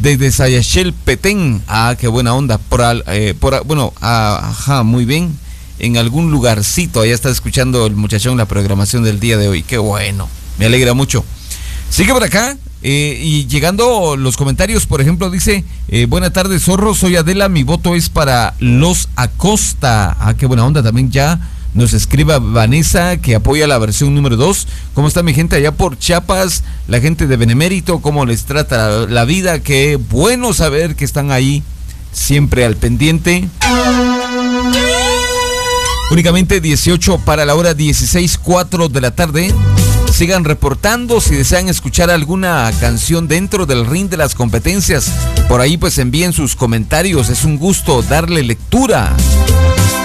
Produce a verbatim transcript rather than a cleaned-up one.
desde Sayachel, Petén. Ah, qué buena onda. Por, al, eh, por bueno, ah, ajá, muy bien. En algún lugarcito, allá está escuchando el muchachón la programación del día de hoy. Qué bueno, me alegra mucho. Sigue por acá, eh, y llegando los comentarios, por ejemplo, dice, eh, buena tarde, Zorro, soy Adela, mi voto es para Los Acosta. Ah, qué buena onda, también ya nos escriba Vanessa, que apoya la versión número dos. ¿Cómo está mi gente allá por Chiapas? La gente de Benemérito, ¿cómo les trata la vida? Qué bueno saber que están ahí, siempre al pendiente. Únicamente dieciocho para la hora dieciséis, cuatro de la tarde. Sigan reportando si desean escuchar alguna canción dentro del ring de las competencias. Por ahí pues envíen sus comentarios, es un gusto darle lectura.